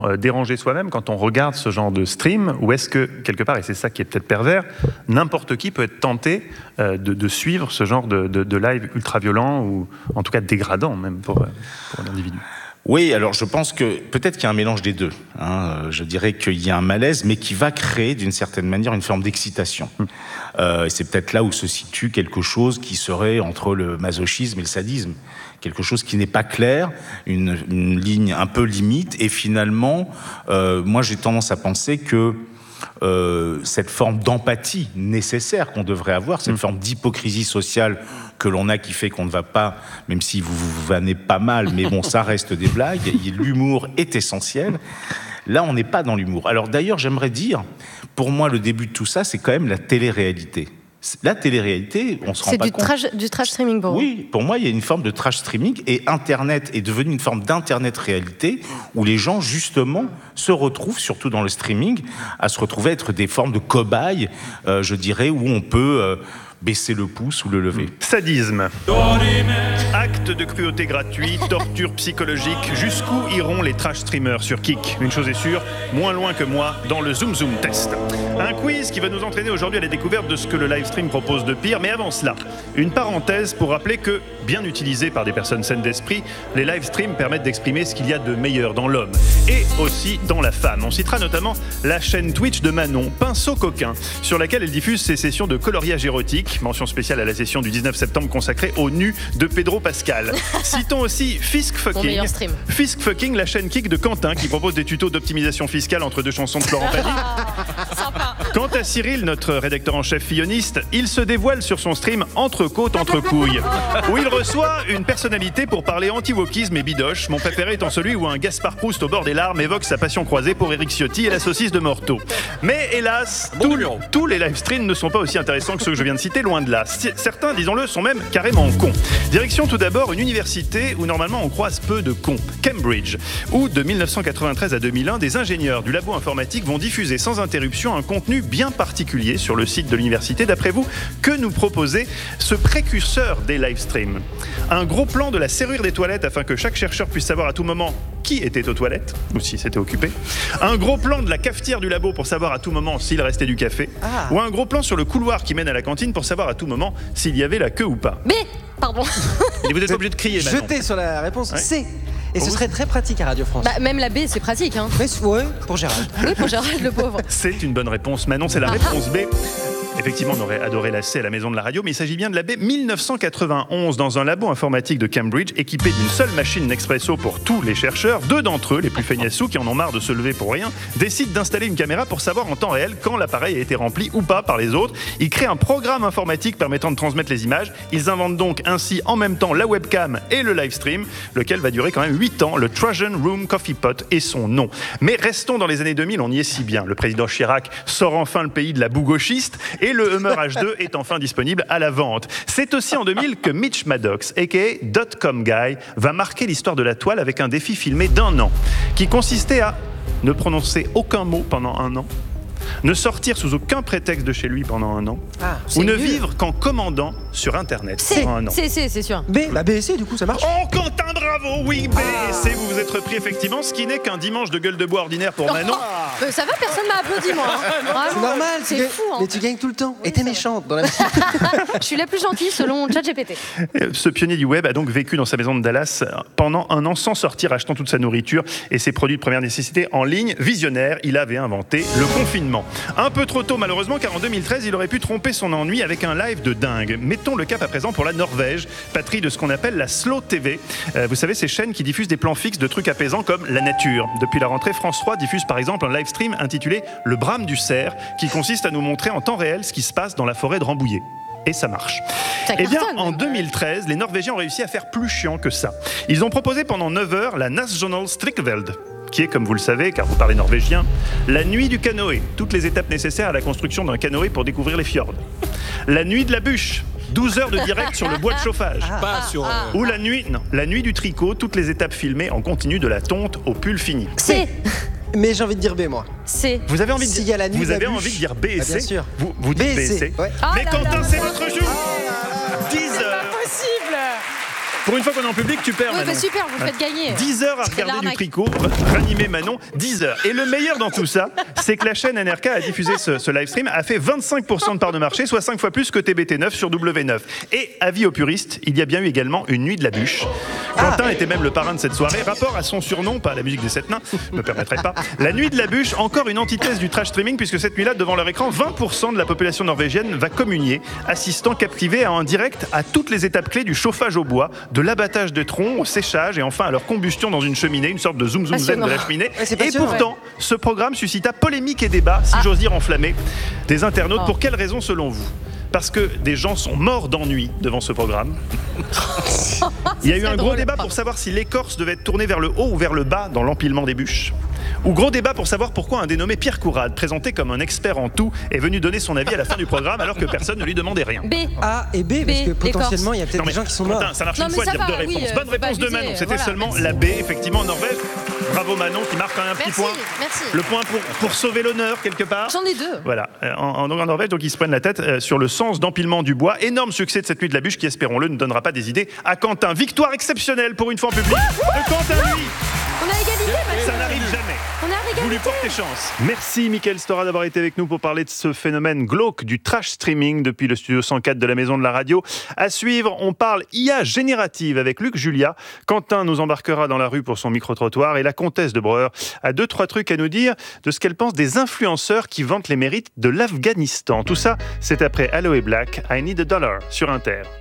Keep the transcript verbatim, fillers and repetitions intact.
euh, déranger soi-même quand on regarde ce genre de stream, ou est-ce que, quelque part, et c'est ça qui est peut-être pervers, n'importe qui peut être tenté euh, de, de suivre ce genre de, de, de live ultra-violent, ou en tout cas dégradant même pour, pour l'individu? Oui, alors je pense que peut-être qu'il y a un mélange des deux. Hein. Je dirais qu'il y a un malaise, mais qui va créer d'une certaine manière une forme d'excitation. Mmh. Euh, et c'est peut-être là où se situe quelque chose qui serait entre le masochisme et le sadisme. Quelque chose qui n'est pas clair, une, une ligne un peu limite. Et finalement, euh, moi j'ai tendance à penser que Euh, cette forme d'empathie nécessaire qu'on devrait avoir, cette mmh. forme d'hypocrisie sociale que l'on a qui fait qu'on ne va pas, même si vous vous vannez pas mal, mais bon, ça reste des blagues, l'humour est essentiel. Là, on n'est pas dans l'humour. Alors d'ailleurs, j'aimerais dire, pour moi, le début de tout ça, c'est quand même la télé-réalité. La télé-réalité, on se rend c'est pas du compte. Trash, du trash streaming pour vous. Oui, pour moi, il y a une forme de trash streaming et Internet est devenu une forme d'Internet-réalité où les gens, justement, se retrouvent, surtout dans le streaming, à se retrouver à être des formes de cobayes, euh, je dirais, où on peut euh, baisser le pouce ou le lever. Sadisme. Acte de cruauté gratuit, torture psychologique. Jusqu'où iront les trash streamers sur Kik? Une chose est sûre, moins loin que moi dans le Zoom Zoom Test. Un quiz qui va nous entraîner aujourd'hui à la découverte de ce que le live stream propose de pire. Mais avant cela, une parenthèse pour rappeler que, bien utilisés par des personnes saines d'esprit, les live streams permettent d'exprimer ce qu'il y a de meilleur dans l'homme et aussi dans la femme. On citera notamment la chaîne Twitch de Manon, Pinceau Coquin, sur laquelle elle diffuse ses sessions de coloriage érotique. Mention spéciale à la session du dix-neuf septembre consacrée au nu de Pedro Pascal. Citons aussi Fisk Fucking. Fisk Fucking, la chaîne Kik de Quentin qui propose des tutos d'optimisation fiscale entre deux chansons de Florent Pagny. Sympa. Quant à Cyril, notre rédacteur en chef filloniste, il se dévoile sur son stream Entre côtes, entre couilles, où il reçoit une personnalité pour parler anti-wokisme et bidoche. Mon préféré étant celui où un Gaspard Proust au bord des larmes évoque sa passion croisée pour Éric Ciotti et la saucisse de Morteau. Mais hélas, bon tout, tous les live streams ne sont pas aussi intéressants que ceux que je viens de citer, loin de là. Certains, disons-le, sont même carrément cons. Direction tout d'abord une université où normalement on croise peu de cons, Cambridge, où de mille neuf cent quatre-vingt-treize à deux mille un, des ingénieurs du labo informatique vont diffuser sans interruption un contenu bien particulier sur le site de l'université. D'après vous, que nous proposait ce précurseur des live streams? Un gros plan de la serrure des toilettes afin que chaque chercheur puisse savoir à tout moment qui était aux toilettes, ou si c'était occupé. Un gros plan de la cafetière du labo pour savoir à tout moment s'il restait du café. Ah. Ou un gros plan sur le couloir qui mène à la cantine pour savoir à tout moment s'il y avait la queue ou pas. Mais, pardon. Et vous êtes obligé de crier maintenant. Jeter sur la réponse ouais. C. Et pour ce vous serait très pratique à Radio France. Bah, même la B, c'est pratique. Hein. Mais ouais, pour Gérald. Oui, pour Gérald, le pauvre. C'est une bonne réponse. Manon, c'est la réponse B. Effectivement, on aurait adoré la C à la maison de la radio, mais il s'agit bien de la B. mille neuf cent quatre-vingt-onze, dans un labo informatique de Cambridge, équipé d'une seule machine Nespresso pour tous les chercheurs, deux d'entre eux, les plus feignassos, qui en ont marre de se lever pour rien, décident d'installer une caméra pour savoir en temps réel quand l'appareil a été rempli ou pas par les autres. Ils créent un programme informatique permettant de transmettre les images. Ils inventent donc ainsi en même temps la webcam et le live stream, lequel va durer quand même huit ans. Le Trojan Room Coffee Pot est son nom. Mais restons dans les années deux mille, on y est si bien. Le président Chirac sort enfin le pays de la boue gauchiste et le Hummer H deux est enfin disponible à la vente. C'est aussi en deux mille que Mitch Maddox, a k a. Dot-com Guy, va marquer l'histoire de la toile avec un défi filmé d'un an, qui consistait à ne prononcer aucun mot pendant un an, ne sortir sous aucun prétexte de chez lui pendant un an, ah, ou ne nul. vivre qu'en commandant sur Internet pendant un an. C'est, c'est, c'est sûr. B, bah B et C, du coup, ça marche. Oh, Quentin, bravo, oui, B et C, vous vous êtes repris effectivement, ce qui n'est qu'un dimanche de gueule de bois ordinaire pour Manon. Euh, ça va, personne m'a applaudi, moi. Hein. C'est normal, c'est tu fou. Hein. Mais tu gagnes tout le temps. Oui, et t'es méchante dans la vie. Je suis la plus gentille selon ChatGPT. Ce pionnier du web a donc vécu dans sa maison de Dallas pendant un an sans sortir, achetant toute sa nourriture et ses produits de première nécessité en ligne. Visionnaire, il avait inventé le confinement. Un peu trop tôt malheureusement, car en deux mille treize, il aurait pu tromper son ennui avec un live de dingue. Mettons le cap à présent pour la Norvège, patrie de ce qu'on appelle la Slow T V. Euh, vous savez, ces chaînes qui diffusent des plans fixes de trucs apaisants comme la nature. Depuis la rentrée, France trois diffuse par exemple un live stream intitulé Le brame du cerf, qui consiste à nous montrer en temps réel ce qui se passe dans la forêt de Rambouillet. Et ça marche. Ça Eh bien, cartonne. en deux mille treize, les Norvégiens ont réussi à faire plus chiant que ça. Ils ont proposé pendant neuf heures la National Strikkveld, qui est, comme vous le savez, car vous parlez norvégien, la nuit du canoë, toutes les étapes nécessaires à la construction d'un canoë pour découvrir les fjords. La nuit de la bûche, douze heures de direct sur le bois de chauffage. Pas sur. euh, Ou la nuit, non, la nuit du tricot, toutes les étapes filmées en continu de la tonte au pull fini. C'est. Mais j'ai envie de dire B, moi. C'est. Vous avez envie de S'il y a la nuit vous de la avez bûche. envie de dire B et Ah, C. bien sûr. Vous, vous dites B et C. Ouais. Ah Mais là Quentin, là. c'est votre jour. dix C'est heures. pas possible. Pour une fois qu'on est en public, tu perds, Ouais, Manon. bah super, vous le faites gagner. dix heures à C'est de regarder du l'arnaque. tricot, ranimer Manon, dix heures. Et le meilleur dans tout ça, c'est que la chaîne N R K a diffusé ce, ce live stream, a fait vingt-cinq pour cent de part de marché, soit cinq fois plus que T B T neuf sur W neuf. Et avis aux puristes, il y a bien eu également une nuit de la bûche. Quentin était même le parrain de cette soirée. Rapport à son surnom, pas à la musique des sept nains, je me permettrai pas. La nuit de la bûche, encore une antithèse du trash streaming, puisque cette nuit-là, devant leur écran, vingt pour cent de la population norvégienne va communier, assistant captivé à un direct à toutes les étapes clés du chauffage au bois, de l'abattage de troncs au séchage et enfin à leur combustion dans une cheminée, une sorte de zoom zoom zen de la cheminée. Ouais, c'est et passionnant, pourtant, ce programme suscita polémique et débat, si Ah. j'ose dire enflammé, des internautes. Oh. Pour quelles raisons selon vous ? Parce que des gens sont morts d'ennui devant ce programme. Il y a eu un gros drôle. débat pour savoir si l'écorce devait être tournée vers le haut ou vers le bas dans l'empilement des bûches. Ou gros débat pour savoir pourquoi un dénommé Pierre Courade, présenté comme un expert en tout, est venu donner son avis à la fin du programme alors que personne ne lui demandait rien. B. A et B, parce B, que potentiellement, il y a Non, peut-être mais des gens qui sont morts. Quentin, ça marche Non, une mais fois de ça dire va, deux oui, réponses. euh, Bonne faut pas réponse de abuser, Manon. C'était voilà, seulement merci. la B, effectivement, en Norvège. Bravo Manon qui marque un petit Merci, point. merci. Le point pour, pour sauver l'honneur quelque part. J'en ai deux. Voilà, Euh, en, en, en Norvège, donc ils se prennent la tête euh, sur le sens d'empilement du bois. Énorme succès de cette nuit de la bûche qui, espérons-le, ne donnera pas des idées à Quentin. Victoire exceptionnelle pour une fois en public de Quentin, lui. On a égalité, Mathieu. Ça n'arrive jamais. On a Vous lui égalité. portez chance. Merci Mickaël Stora d'avoir été avec nous pour parler de ce phénomène glauque du trash streaming depuis le studio cent quatre de la Maison de la Radio. À suivre, on parle I A générative avec Luc Julia. Quentin nous embarquera dans la rue pour son micro-trottoir et la comtesse de Breur a deux, trois trucs à nous dire de ce qu'elle pense des influenceurs qui vantent les mérites de l'Afghanistan. Tout ça, c'est après Aloe Black, I Need a Dollar sur Inter.